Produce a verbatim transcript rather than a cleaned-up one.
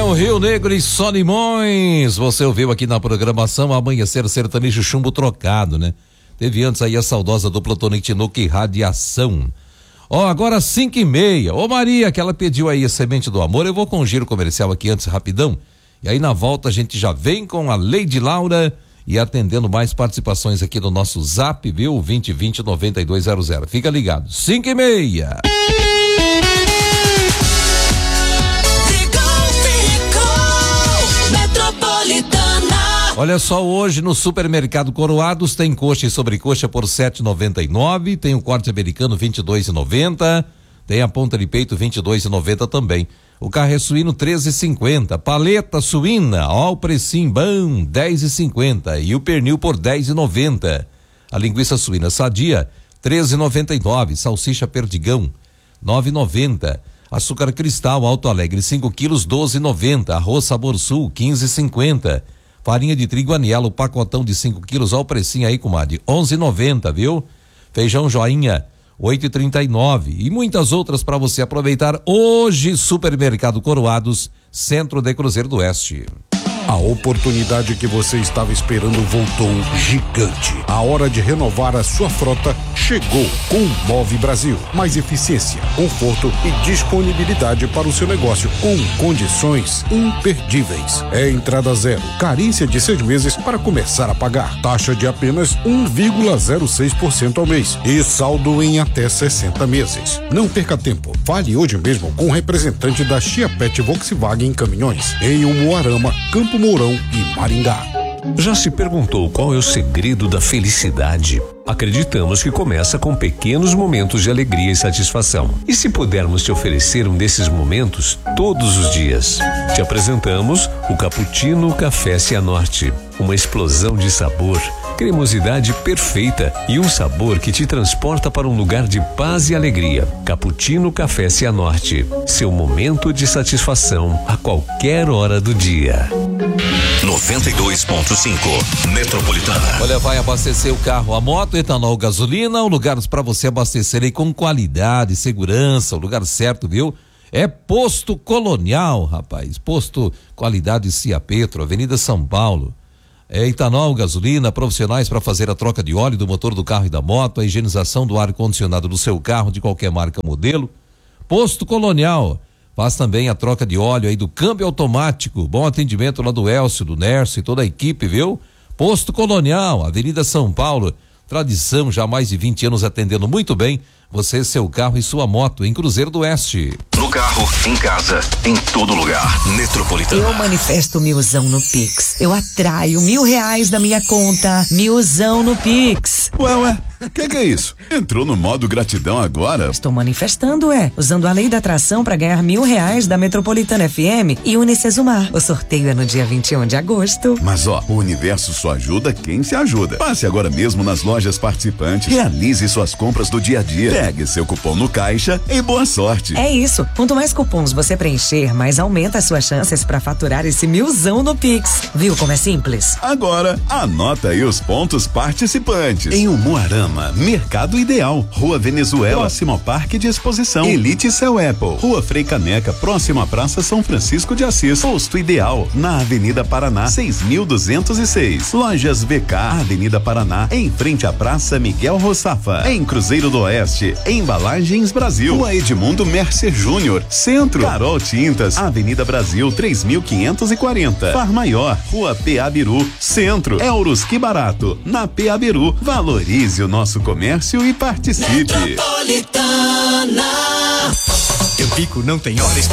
Com Rio Negro e Solimões, você ouviu aqui na programação Amanhecer Sertanejo Chumbo Trocado, né? Teve antes aí a saudosa dupla Tony Tinoco e Radiação. Ó, oh, agora cinco e meia. Ô Maria, que ela pediu aí a Semente do Amor, eu vou com um giro comercial aqui antes, rapidão. E aí na volta a gente já vem com a Lady Laura e atendendo mais participações aqui no nosso zap, viu? vinte vinte noventa e dois zero zero. Fica ligado. cinco e meia. Olha só, hoje no Supermercado Coroados tem coxa e sobrecoxa por sete reais e noventa e nove, tem o corte americano vinte e dois reais e noventa, tem a ponta de peito vinte e dois reais e noventa também. O carré suíno treze reais e cinquenta, paleta suína, ó o precinho bom, dez reais e cinquenta e o pernil por dez reais e noventa. A linguiça suína sadia treze reais e noventa e nove, salsicha perdigão nove reais e noventa. Açúcar cristal Alto Alegre cinco quilos doze reais e noventa, arroz Sabor Sul quinze reais e cinquenta. Farinha de trigo Anielo, pacotão de cinco quilos, ó o precinho aí, comadre, onze reais e noventa, viu? Feijão Joinha, oito reais e trinta e nove. E muitas outras para você aproveitar hoje. Supermercado Coroados, Centro de Cruzeiro do Oeste. A oportunidade que você estava esperando voltou gigante. A hora de renovar a sua frota chegou com o Move Brasil. Mais eficiência, conforto e disponibilidade para o seu negócio com condições imperdíveis. É entrada zero, carência de seis meses para começar a pagar. Taxa de apenas um vírgula zero seis por cento ao mês e saldo em até sessenta meses. Não perca tempo. Fale hoje mesmo com o representante da Chiapete Volkswagen Caminhões em Umuarama, Campo Mourão e Maringá. Já se perguntou qual é o segredo da felicidade? Acreditamos que começa com pequenos momentos de alegria e satisfação. E se pudermos te oferecer um desses momentos todos os dias? Te apresentamos o Cappuccino Café Cianorte. Uma explosão de sabor, cremosidade perfeita e um sabor que te transporta para um lugar de paz e alegria. Cappuccino Café Cianorte. Seu momento de satisfação a qualquer hora do dia. noventa e dois ponto cinco Metropolitana. Olha, vai abastecer o carro a moto, etanol, gasolina, um lugar para você abastecer aí com qualidade, segurança, o lugar certo, viu? É Posto Colonial, rapaz. Posto Qualidade Cia Petro, Avenida São Paulo. É etanol, gasolina, profissionais para fazer a troca de óleo do motor do carro e da moto, a higienização do ar-condicionado do seu carro de qualquer marca, modelo. Posto Colonial. Faz também a troca de óleo aí do câmbio automático. Bom atendimento lá do Elcio, do Nercio e toda a equipe, viu? Posto Colonial, Avenida São Paulo. Tradição, já há mais de vinte anos atendendo muito bem você, seu carro e sua moto em Cruzeiro do Oeste. No carro, em casa, em todo lugar. Metropolitana. Eu manifesto milzão no Pix. Eu atraio mil reais da minha conta. Milzão no Pix. Ué, ué, o que, que é isso? Entrou no modo gratidão agora? Estou manifestando, é. Usando a lei da atração para ganhar mil reais da Metropolitana F M e Unicesumar. O sorteio é no dia vinte e um de agosto. Mas ó, o universo só ajuda quem se ajuda. Passe agora mesmo nas lojas participantes. Realize suas compras do dia a dia. Pegue seu cupom no caixa e boa sorte. É isso. Quanto mais cupons você preencher, mais aumenta as suas chances para faturar esse milzão no Pix. Viu como é simples? Agora, anota aí os pontos participantes. Em Umuarama, Mercado Ideal, Rua Venezuela, próximo ao Parque de Exposição. Elite Cell Apple, Rua Frei Caneca, próximo à Praça São Francisco de Assis. Posto Ideal, na Avenida Paraná, seis mil duzentos e seis. Lojas V K, Avenida Paraná, em frente à Praça Miguel Rossafa. Em Cruzeiro do Oeste, Embalagens Brasil, Rua Edmundo Mercer Júnior, Centro. Carol Tintas, Avenida Brasil, três mil quinhentos e quarenta. Far Maior, Rua Peabiru, Centro. Euros Que Barato, na Peabiru. Valorize o nosso comércio e participe. Metropolitana. Eu Pico não tem hora